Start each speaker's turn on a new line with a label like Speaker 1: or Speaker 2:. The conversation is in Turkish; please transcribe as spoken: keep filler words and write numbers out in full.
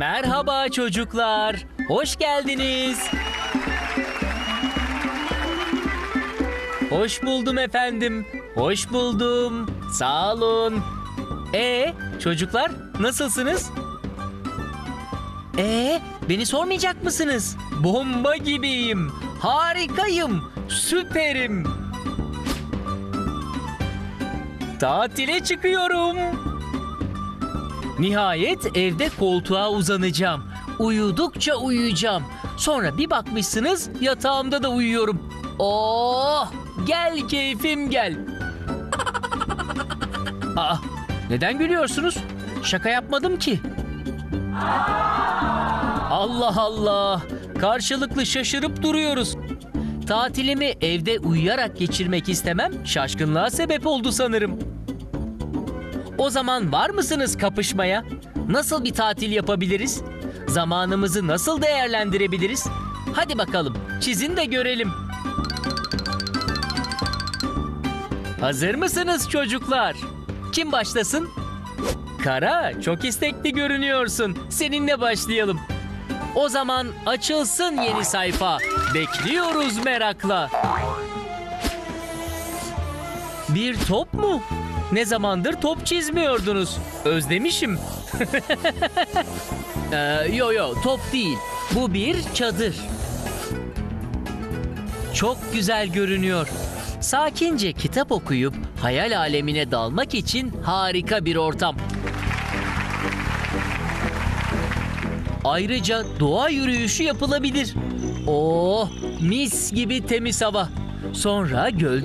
Speaker 1: Merhaba çocuklar. Hoş geldiniz. Hoş buldum efendim. Hoş buldum. Sağ olun. Ee, çocuklar nasılsınız? Ee, beni sormayacak mısınız? Bomba gibiyim. Harikayım. Süperim. Tatile çıkıyorum. Nihayet evde koltuğa uzanacağım. Uyudukça uyuyacağım. Sonra bir bakmışsınız yatağımda da uyuyorum. Oh! Gel keyfim gel. Aa, neden gülüyorsunuz? Şaka yapmadım ki. Allah Allah! Karşılıklı şaşırıp duruyoruz. Tatilimi evde uyuyarak geçirmek istemem şaşkınlığa sebep oldu sanırım. O zaman var mısınız kapışmaya? Nasıl bir tatil yapabiliriz? Zamanımızı nasıl değerlendirebiliriz? Hadi bakalım, çizin de görelim. Hazır mısınız çocuklar? Kim başlasın? Kara, çok istekli görünüyorsun. Seninle başlayalım. O zaman açılsın yeni sayfa. Bekliyoruz merakla. Bir top mu? Ne zamandır top çizmiyordunuz? Özlemişim. ee, yo yo, top değil. Bu bir çadır. Çok güzel görünüyor. Sakince kitap okuyup hayal alemine dalmak için harika bir ortam. Ayrıca doğa yürüyüşü yapılabilir. Oh, mis gibi temiz hava. Sonra göl